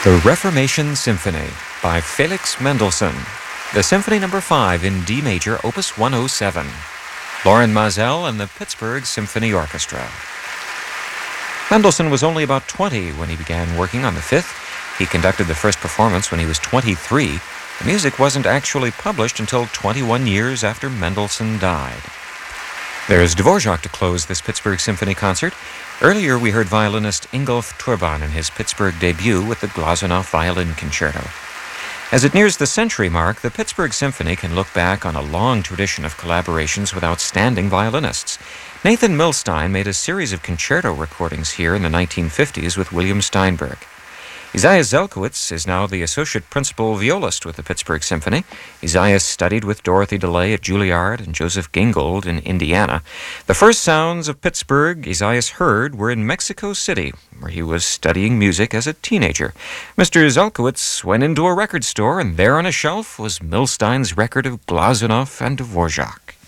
The Reformation Symphony by Felix Mendelssohn. The Symphony No. 5 in D major, Opus 107. Lorin Maazel and the Pittsburgh Symphony Orchestra. Mendelssohn was only about 20 when he began working on the Fifth. He conducted the first performance when he was 23. The music wasn't actually published until 21 years after Mendelssohn died. There's Dvorak to close this Pittsburgh Symphony concert. Earlier we heard violinist Ingolf Turban in his Pittsburgh debut with the Glazunov Violin Concerto. As it nears the century mark, the Pittsburgh Symphony can look back on a long tradition of collaborations with outstanding violinists. Nathan Milstein made a series of concerto recordings here in the 1950s with William Steinberg. Isaiah Zelkowitz is now the associate principal violist with the Pittsburgh Symphony. Isaiah studied with Dorothy DeLay at Juilliard and Joseph Gingold in Indiana. The first sounds of Pittsburgh Isaiah heard were in Mexico City, where he was studying music as a teenager. Mr. Zelkowitz went into a record store, and there on a shelf was Milstein's record of Glazunov and Dvorak.